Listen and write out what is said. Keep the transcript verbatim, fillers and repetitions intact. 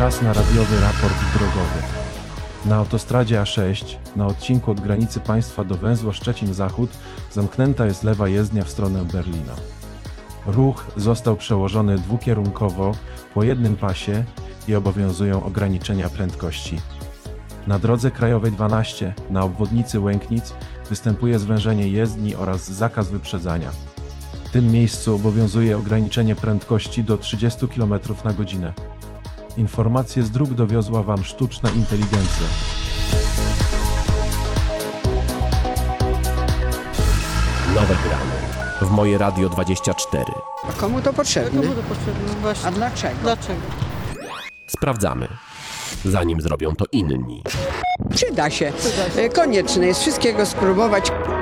Czas na radiowy raport drogowy. Na autostradzie A sześć, na odcinku od granicy państwa do węzła Szczecin-Zachód, zamknięta jest lewa jezdnia w stronę Berlina. Ruch został przełożony dwukierunkowo po jednym pasie i obowiązują ograniczenia prędkości. Na drodze krajowej dwanaście, na obwodnicy Łęknic, występuje zwężenie jezdni oraz zakaz wyprzedzania. W tym miejscu obowiązuje ograniczenie prędkości do trzydziestu kilometrów na godzinę. Informacje z dróg dowiozła Wam sztuczna inteligencja. Nowe gramy w Moje Radio dwadzieścia cztery. A komu to potrzebne? Komu to potrzebne? Właśnie. A dlaczego? Dlaczego? Sprawdzamy, zanim zrobią to inni. Przyda się. Przyda się. Konieczne jest wszystkiego spróbować.